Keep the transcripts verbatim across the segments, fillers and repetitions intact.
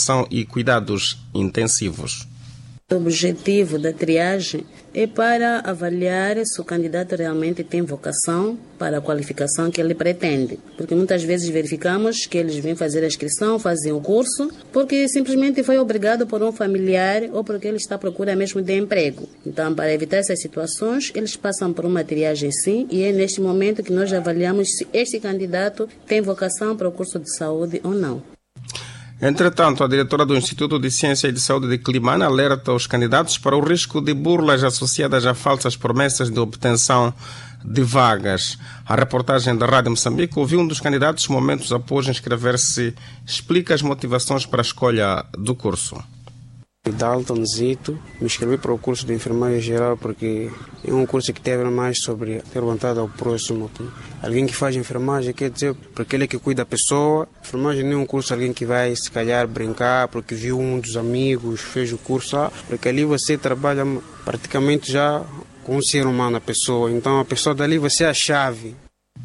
reabilitação e cuidados intensivos. O objetivo da triagem é para avaliar se o candidato realmente tem vocação para a qualificação que ele pretende. Porque muitas vezes verificamos que eles vêm fazer a inscrição, fazem o curso, porque simplesmente foi obrigado por um familiar ou porque ele está à procura mesmo de emprego. Então, para evitar essas situações, eles passam por uma triagem sim, e é neste momento que nós avaliamos se este candidato tem vocação para o curso de saúde ou não. Entretanto, a diretora do Instituto de Ciência e de Saúde de Quelimane alerta os candidatos para o risco de burlas associadas a falsas promessas de obtenção de vagas. A reportagem da Rádio Moçambique ouviu um dos candidatos momentos após inscrever-se, explica as motivações para a escolha do curso. Dalton Zito, me inscrevi para o curso de enfermagem geral porque é um curso que teve mais sobre ter vontade ao próximo. Alguém que faz enfermagem, quer dizer, porque ele é que cuida da pessoa. Enfermagem não é um curso alguém que vai se calhar brincar porque viu um dos amigos, fez o curso, ah, porque ali você trabalha praticamente já com um ser humano, a pessoa. Então a pessoa dali você é a chave.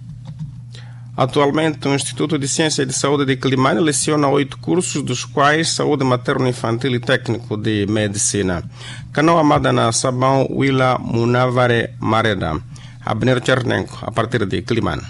Atualmente, o Instituto de Ciência e de Saúde de Quelimane leciona oito cursos, dos quais Saúde Materno-Infantil e Técnico de Medicina. Canoa Madana Sabão Wila Munavare Mareda. Abner Chernenko, a partir de Quelimane.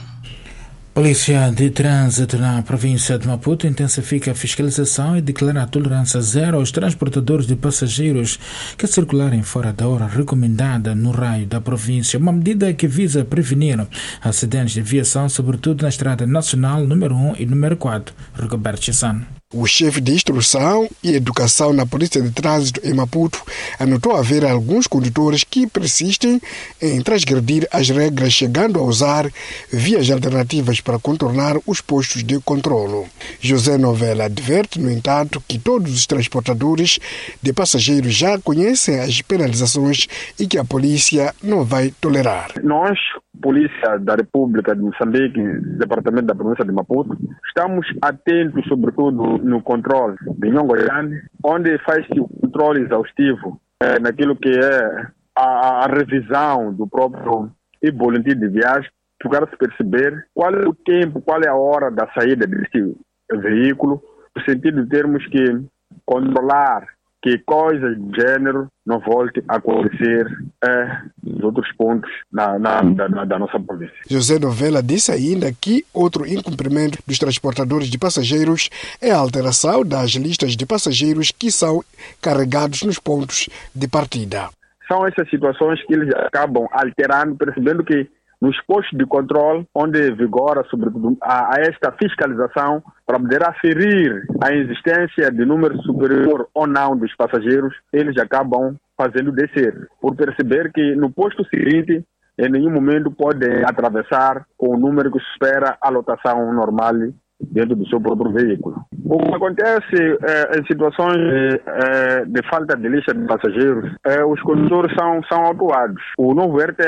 Polícia de Trânsito na província de Maputo intensifica a fiscalização e declara tolerância zero aos transportadores de passageiros que circularem fora da hora recomendada no raio da província, uma medida que visa prevenir acidentes de viação, sobretudo na estrada nacional número um e número quatro. Rigoberto Chissano. O chefe de Instrução e Educação na Polícia de Trânsito em Maputo anotou haver alguns condutores que persistem em transgredir as regras, chegando a usar vias alternativas para contornar os postos de controlo. José Novella adverte, no entanto, que todos os transportadores de passageiros já conhecem as penalizações e que a polícia não vai tolerar. Nós, Polícia da República de Moçambique, Departamento da Província de Maputo, estamos atentos, sobretudo, no controle de Nhongoyane, onde faz-se o controle exaustivo é, naquilo que é a, a revisão do próprio boletim de viagem, para se perceber qual é o tempo, qual é a hora da saída desse veículo, no sentido de termos que controlar que coisas do gênero não volte a acontecer é, nos outros pontos na, na, da, da nossa província. José Novella disse ainda que outro incumprimento dos transportadores de passageiros é a alteração das listas de passageiros que são carregados nos pontos de partida. São essas situações que eles acabam alterando, percebendo que nos postos de controle, onde vigora, sobretudo, a, a esta fiscalização, para poder aferir a existência de número superior ou não dos passageiros, eles acabam fazendo descer, por perceber que no posto seguinte, em nenhum momento podem atravessar com o número que supera a lotação normal dentro do seu próprio veículo. O que acontece é, em situações de, é, de falta de lista de passageiros, é, os condutores são, são autuados. O novo R T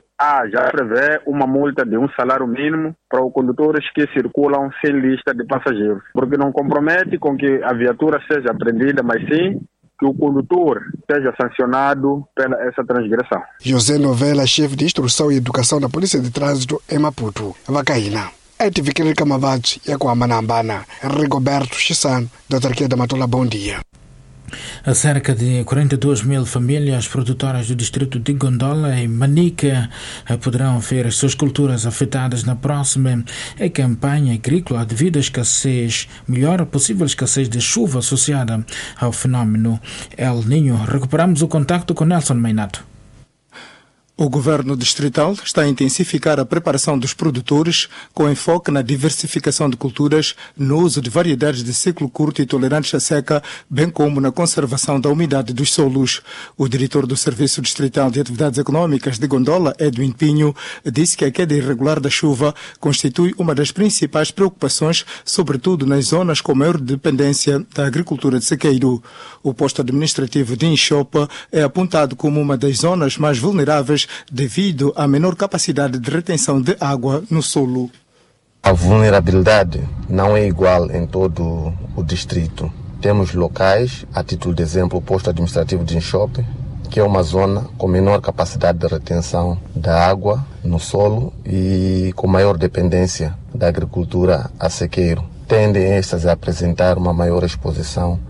A já prevê uma multa de um salário mínimo para os condutores que circulam sem lista de passageiros, porque não compromete com que a viatura seja apreendida, mas sim que o condutor seja sancionado pela essa transgressão. José Novella, chefe de Instrução e Educação da Polícia de Trânsito em Maputo, Vacaína. Ativikiri Kamavati ya kwa Manambana, Rigoberto Chissano, da Autarquia da Matola, bom dia. A cerca de quarenta e duas mil famílias produtoras do distrito de Gondola e Manique poderão ver as suas culturas afetadas na próxima campanha agrícola devido à escassez, melhor possível escassez de chuva associada ao fenómeno El Niño. Recuperamos o contacto com Nelson Meinato. O governo distrital está a intensificar a preparação dos produtores com enfoque na diversificação de culturas, no uso de variedades de ciclo curto e tolerantes à seca, bem como na conservação da umidade dos solos. O diretor do Serviço Distrital de Atividades Econômicas de Gondola, Edwin Pinho, disse que a queda irregular da chuva constitui uma das principais preocupações, sobretudo nas zonas com maior dependência da agricultura de sequeiro. O posto administrativo de Inchopa é apontado como uma das zonas mais vulneráveis devido à menor capacidade de retenção de água no solo. A vulnerabilidade não é igual em todo o distrito. Temos locais, a título de exemplo, o posto administrativo de Inchope, que é uma zona com menor capacidade de retenção da água no solo e com maior dependência da agricultura a sequeiro. Tendem estas a apresentar uma maior exposição